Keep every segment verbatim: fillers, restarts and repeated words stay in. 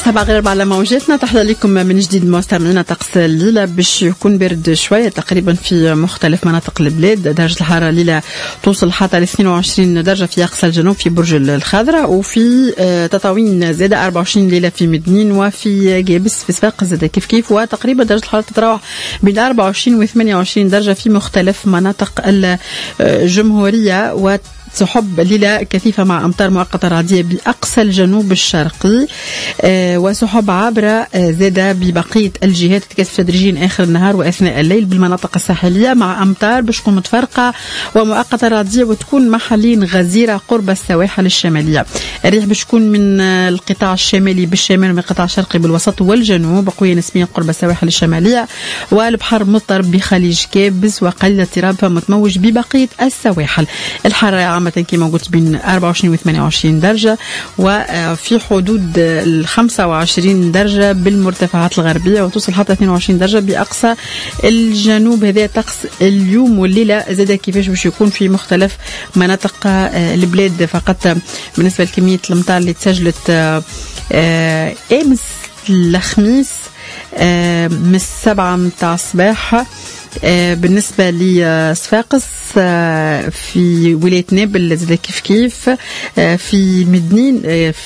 سبعة غير أربعة على موجاتنا. تحية لكم من جديد مستمعينا. طقس الليلة باش يكون برد شوية تقريبا في مختلف مناطق البلاد. درجة الحرارة الليلة توصل حتى ل اثنين وعشرين درجة في أقصى الجنوب في برج الخضراء، وفي تطاوين زادة أربعة وعشرين ليلة في مدنين وفي جابس في صفاقس زادة كيف كيف. وتقريبا درجة الحرارة تتراوح بين أربعة وعشرين و ثمانية وعشرين درجة في مختلف مناطق الجمهورية. و سحب الليلة كثيفة مع أمطار مؤقتة رعدية بأقصى الجنوب الشرقي، آه وسحب عابرة آه زادة ببقية الجهات تتكثف تدريجيا آخر النهار وأثناء الليل بالمناطق الساحلية، مع أمطار باش تكون متفرقة ومؤقتة رعدية وتكون محليا غزيرة قرب السواحل الشمالية. الريح باش تكون من آه القطاع الشمالي بالشمال ومن القطاع الشرقي بالوسط والجنوب، قوية نسبيا قرب السواحل الشمالية، والبحر مضطرب بخليج كابس وقليل اضطراب فمتموج ببقية السواحل. الحرارة كما قلت بين أربعة وعشرين و ثمانية وعشرين درجة، وفي حدود ال خمسة وعشرين درجة بالمرتفعات الغربية، وتوصل حتى اثنين وعشرين درجة بأقصى الجنوب. هذا طقس اليوم والليلة. زاد كيفاش باش يكون في مختلف مناطق البلاد. فقط بالنسبة لكمية الأمطار اللي تسجلت أمس الخميس من السبعة متاع الصباح بالنسبة لصفاقس في ولاية نابل زاد كيف كيف، في مدنين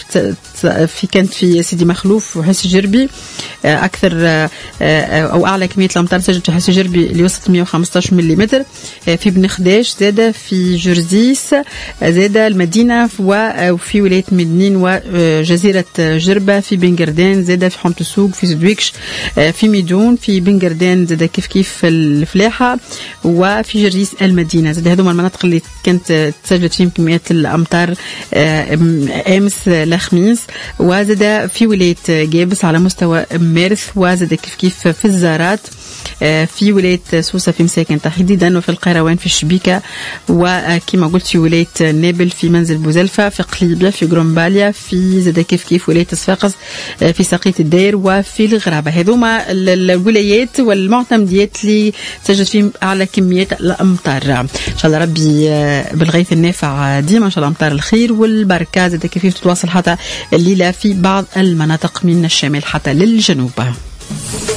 في كانت في سيدي مخلوف وحس جربي أكثر أو أعلى كمية الأمطار سجلت في حس جربي اللي وصلت مئة وخمسة عشر مليمتر. في بن خداش زاد، في جرزيس زاد المدينة، وفي ولاية مدنين وجزيرة جربة. في بن قردان زاد، في حومة السوق، في زدويكش، في ميدون، في بن قردان زاد كيف كيف الفلاحة، وفي جرزيس المدينة. زاد هذوما المناطق اللي كانت تسجلت فيهم كميات الأمطار أمس الخميس. وزاد في ولاية جابس على مستوى مارس، وزاد كيف كيف في الزارات، في ولاية سوسة في مساكن تحديدا، وفي القيروان في الشبيكة، وكما قلت في ولاية نابل في منزل بوزلفة، في قليبية، في غرومباليا، في زاد كيف كيف ولاية صفاقس، في ساقية الدير، وفي الغرابة. هذوما الولايات والمعتمديات اللي سجلت فيهم أعلى كميات الأمطار. إن شاء الله ربي بالغيث النافع ديما، إن شاء الله أمطار الخير والبركة. زاد كيف كيف تتواصل حتى الليلة في بعض المناطق من الشمال حتى للجنوب.